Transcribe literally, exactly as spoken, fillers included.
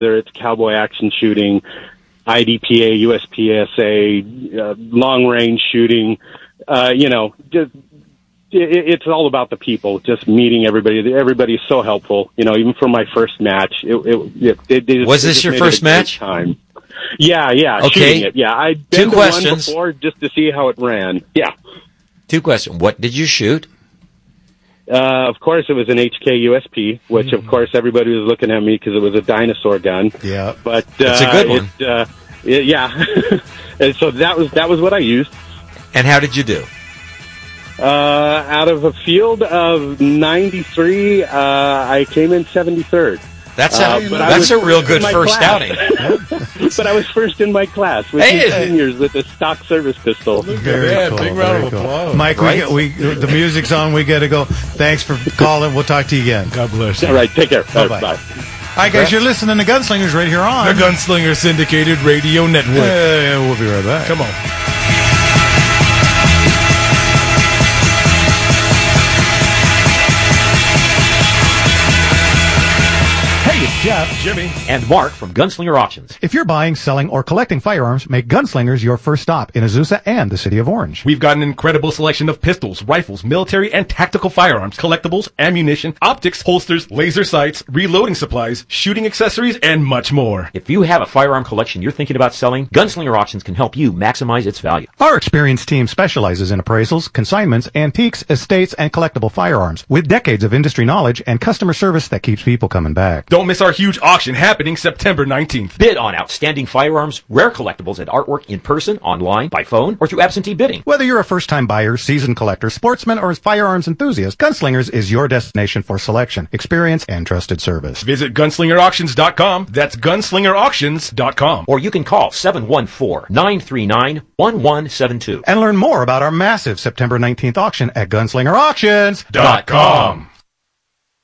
whether it's cowboy action shooting, I D P A, U S P S A, uh, long-range shooting, uh, you know, just, it, it's all about the people, just meeting everybody. Everybody's so helpful, you know, even for my first match. It, it, it, it Was this your first match? Time. Yeah, yeah, okay. shooting it, yeah. I'd been Two to questions. one before just to see how it ran. Yeah. Two questions. What did you shoot? Uh, of course, it was an H K U S P, which, mm-hmm. of course, everybody was looking at me because it was a dinosaur gun. Yeah, but uh, it's a good one. It, uh, it, yeah, and so that was that was what I used. And how did you do? Uh, out of a field of ninety-three, uh, I came in seventy-third. That's a, uh, that's a real good first class. outing. But I was first in my class with hey, two seniors with a stock service pistol. Very yeah, cool. Big Very round of cool. applause. Mike, right? we, get, we the music's on. We got to go. Thanks for calling. We'll talk to you again. God bless you. All right, take care. Bye-bye. Bye. All right, guys, you're listening to Gunslingers right here on The Gunslinger Syndicated Radio Network. Uh, we'll be right back. Come on. Hey, it's Jeff, Jimmy, and Mark from Gunslinger Auctions. If you're buying, selling, or collecting firearms, make Gunslingers your first stop in Azusa and the City of Orange. we've got an incredible selection of pistols, rifles, military and tactical firearms, collectibles, ammunition, optics, holsters, laser sights, reloading supplies, shooting accessories, and much more. If you have a firearm collection you're thinking about selling, Gunslinger Auctions can help you maximize its value. Our experienced team specializes in appraisals, consignments, antiques, estates, and collectible firearms with decades of industry knowledge and customer service that keeps people coming back. Don't miss our huge auction happening September nineteenth. Bid on outstanding firearms, rare collectibles, and artwork in person, online, by phone, or through absentee bidding. Whether you're a first-time buyer, seasoned collector, sportsman, or firearms enthusiast, Gunslingers is your destination for selection, experience, and trusted service. Visit gunslinger auctions dot com. That's gunslinger auctions dot com. Or you can call seven one four, nine three nine, one one seven two. And learn more about our massive September nineteenth auction at gunslinger auctions Dot com.